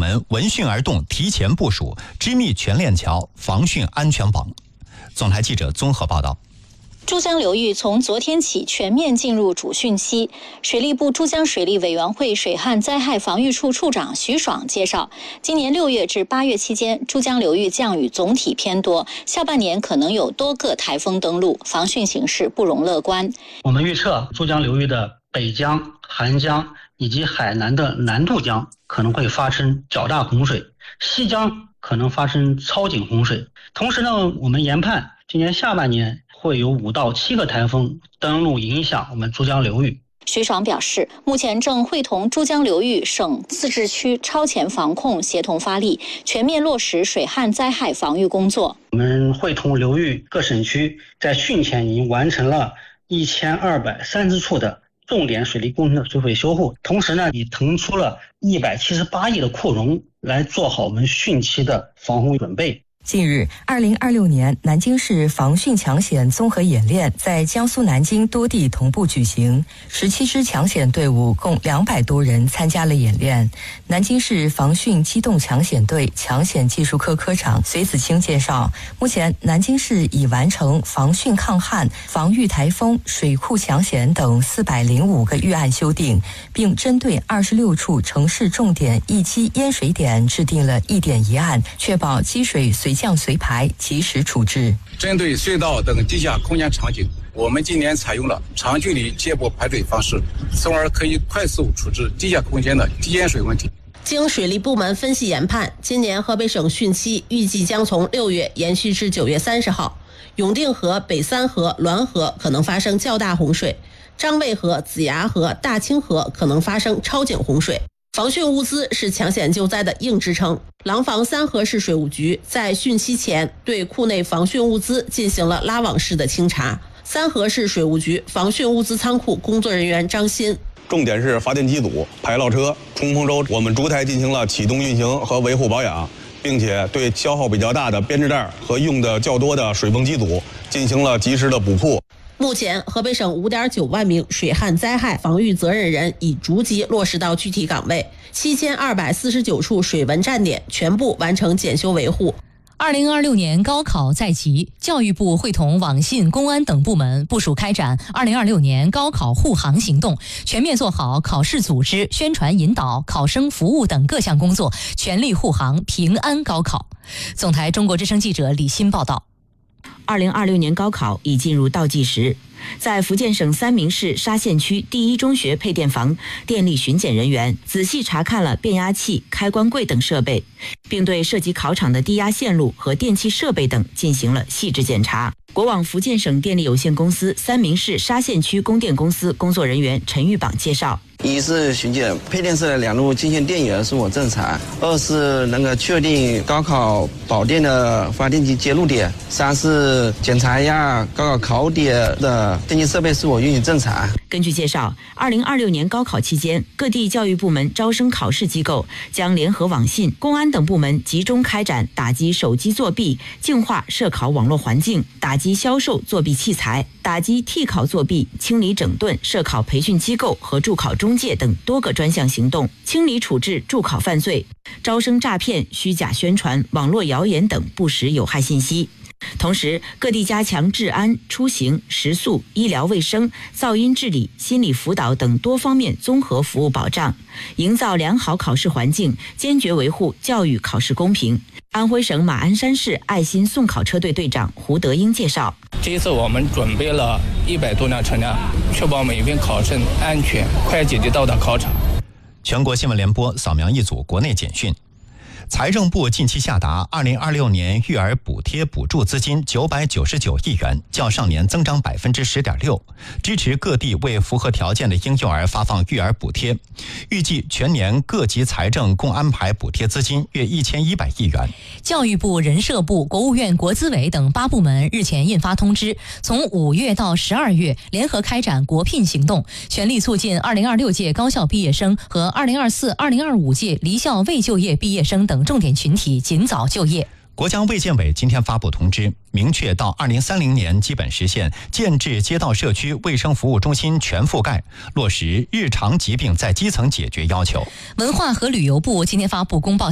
门闻讯而动，提前部署，织密全链桥，防汛安全网。总台记者综合报道。 珠江流域从昨天起全面进入主汛期。水利部珠江水利委员会水旱灾害防御处处长徐爽介绍，今年6月至8月期间，珠江流域降雨总体偏多，下半年可能有多个台风登陆，防汛形势不容乐观。 我们预测珠江流域的北江、韩江以及海南的南渡江可能会发生较大洪水，西江可能发生超警洪水。同时呢，我们研判今年下半年会有5到7个台风登陆影响我们珠江流域。 徐爽表示，目前正会同珠江流域省、自治区超前防控协同发力，全面落实水旱灾害防御工作。 我们会同流域各省区在汛前已经完成了1230处的重点水利工程的追毁修护，同时呢，也腾出了178亿的扩容来做好我们汛期的防洪准备。 近日，2026年南京市防汛抢险综合演练在江苏南京多地同步举行，17支抢险队伍共200多人参加了演练。南京市防汛机动抢险队抢险技术科科长隋子清介绍，目前南京市已完成防汛抗旱、防御台风、水库抢险等405个预案修订，并针对26处城市重点易积淹水点制定了1点1案，确保积水随降随排，及时处置。 针对隧道等地下空间场景，我们今年采用了长距离接驳排水方式，从而可以快速处置地下空间的低淹水问题。 经水利部门分析研判，今年河北省汛期预计将从6月延续至9月30号。永定河、北三河、滦河可能发生较大洪水，张卫河、子牙河、大清河可能发生超警洪水。防汛物资是抢险救灾的硬支撑。廊坊三河市水务局在汛期前对库内防汛物资进行了拉网式的清查。三河市水务局防汛物资仓库工作人员张鑫， 重点是发电机组、排涝车、冲锋舟，我们逐台进行了启动运行和维护保养，并且对消耗比较大的编织袋和用的较多的水泵机组进行了及时的补库。 目前，河北省5.9万名水旱灾害防御责任人已逐级落实到具体岗位，7249处水文站点全部完成检修维护。 2026年高考在即，教育部会同网信、公安等部门部署开展2026年高考护航行动，全面做好考试组织、宣传引导、考生服务等各项工作，全力护航平安高考。总台中国之声记者李欣报道。 2026年高考已进入倒计时。在福建省三明市沙县区第一中学配电房，电力巡检人员仔细查看了变压器、开关柜等设备，并对涉及考场的低压线路和电气设备等进行了细致检查。国网福建省电力有限公司三明市沙县区供电公司工作人员陈玉榜介绍， 一是巡检配电室的2路进线电源是否正常，2是能够确定高考保电的发电机接入点，3是检查一下高考考点的电气设备是否运行正常。 根据介绍，2026年高考期间，各地教育部门招生考试机构将联合网信、公安等部门集中开展打击手机作弊、净化涉考网络环境、打击销售作弊器材、打击替考作弊、清理整顿涉考培训机构和助考中介等多个专项行动，清理处置助考犯罪、招生诈骗、虚假宣传、网络谣言等不实有害信息。同时，各地加强治安、出行、食宿、医疗卫生、噪音治理、心理辅导等多方面综合服务保障，营造良好考试环境，坚决维护教育考试公平。安徽省马鞍山市爱心送考车队队长胡德英介绍， 这一次我们准备了100多辆车辆，确保每名考生安全快捷地到达考场。 全国新闻联播扫描一组国内简讯。财政部近期下达2026年育儿补贴补助资金999亿元，较上年增长10.6%，支持各地为符合条件的婴幼儿发放育儿补贴。预计全年各级财政共安排补贴资金约1100亿元。 教育部、人社部、国务院国资委等8部门日前印发通知，从5月到12月联合开展国聘行动，全力促进2026届高校毕业生和2024、2025届离校未就业毕业生等重点群体尽早就业。 国家卫健委今天发布通知，明确到2030年基本实现建制街道社区卫生服务中心全覆盖，落实日常疾病在基层解决要求。 文化和旅游部今天发布公报